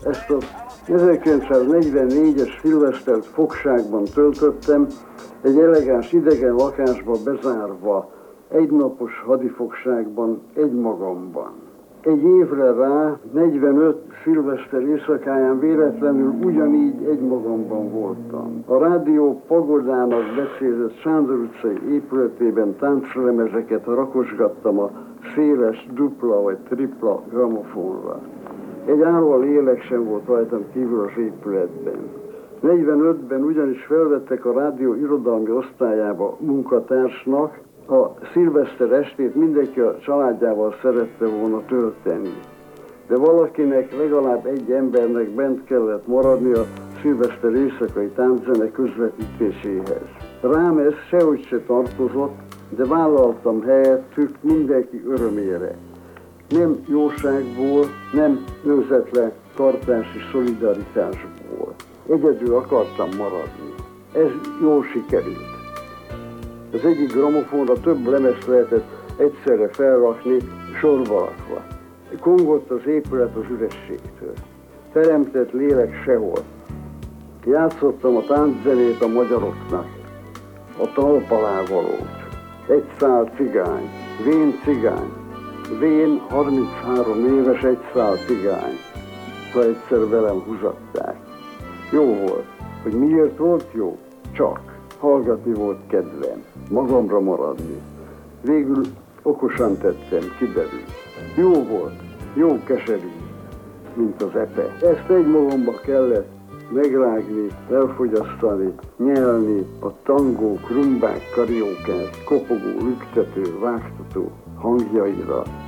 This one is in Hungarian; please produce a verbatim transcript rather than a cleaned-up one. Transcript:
Ezt az ezerkilencszáznegyvennégyes szilvesztert fogságban töltöttem, egy elegáns idegen lakásba bezárva, egynapos hadifogságban, egymagamban. Egy évre rá, negyvenöt szilveszter éjszakáján véletlenül ugyanígy egymagamban voltam. A rádió pagodának becézett Sándor utcai épületében tánclemezeket rakosgattam a széles, dupla vagy tripla gramofonra. Egy árva lélek sem volt rajtam kívül az épületben. negyvenötben ugyanis felvettek a rádió irodalmi osztályába munkatársnak, a szilveszter estét mindenki a családjával szerette volna tölteni. De valakinek, legalább egy embernek bent kellett maradni a szilveszter éjszakai tánczene közvetítéséhez. Rám ez sehogy se tartozott, de vállaltam helyettük mindenki örömére. Nem jóságból, nem önzetlen tartási szolidaritásból. Egyedül akartam maradni. Ez jól sikerült. Az egyik gramofonra több lemezt lehetett egyszerre felrakni, sorba rakva. Kongott az épület az ürességtől. Teremtett lélek sehol. Játszottam a tánczenét a magyaroknak, a talpalávalót. Egy szál cigány, vén cigány, vén harminchárom éves egy szál cigány, ha egyszer velem húzatták. Jó volt. Hogy miért volt jó? Csak. Hallgatni volt kedvem, magamra maradni. Végül okosan tettem, kiderült. Jó volt, jó keserű, mint az epe. Ezt egymagamba kellett megrágni, elfogyasztani, nyelni a tangók, rumbák, kariókák, kopogó, lüktető, vágtató hangjaira.